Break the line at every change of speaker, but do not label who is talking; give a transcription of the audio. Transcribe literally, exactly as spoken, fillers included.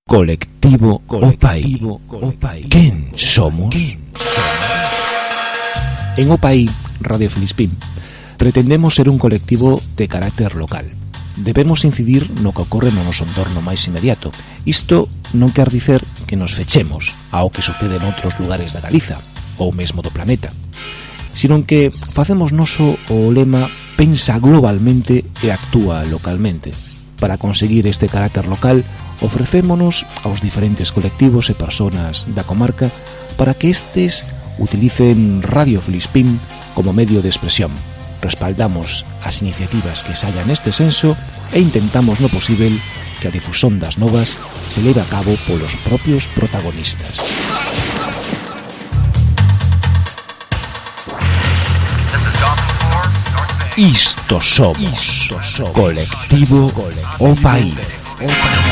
Colectivo Opai. ¿Quién somos? En Opai, Radio Filispín, pretendemos ser un colectivo de carácter local. Debemos incidir no que ocorre no noso entorno máis inmediato. Isto non quer dicer que nos fechemos ao que sucede noutros lugares da Galiza ou mesmo do planeta, sino que facemos noso o lema pensa globalmente e actúa localmente. Para conseguir este carácter local, ofrecémonos aos diferentes colectivos e persoas da comarca para que estes utilicen Radio Filispín como medio de expresión. Respaldamos as iniciativas que saian neste senso e intentamos no posible que a difusión das novas se leve a cabo polos propios protagonistas. Isto somos, Isto somos. Colectivo Opai.